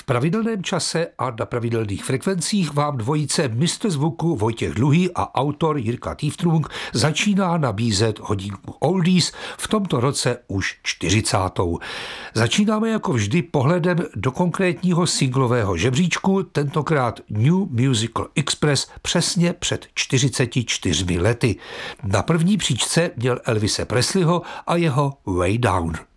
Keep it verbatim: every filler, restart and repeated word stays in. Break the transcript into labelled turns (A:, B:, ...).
A: pravidelném čase a na pravidelných frekvencích vám dvojice mistr zvuku Vojtěch Dluhý a autor Jirka Týftrung začíná nabízet hodinku oldies, v tomto roce už čtyřicátou. Začínáme jako vždy pohledem do konkrétního singlového žebříčku, tentokrát New Musical Express přesně před čtyřiceti čtyřmi lety. Na první příčce měl Elvise Presleyho a jeho Way Down.